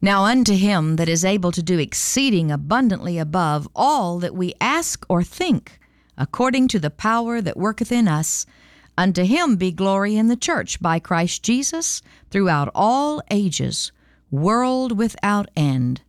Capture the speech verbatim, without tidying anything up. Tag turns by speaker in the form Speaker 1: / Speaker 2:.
Speaker 1: Now unto him that is able to do exceeding abundantly above all that we ask or think, according to the power that worketh in us, unto him be glory in the church by Christ Jesus throughout all ages, world without end.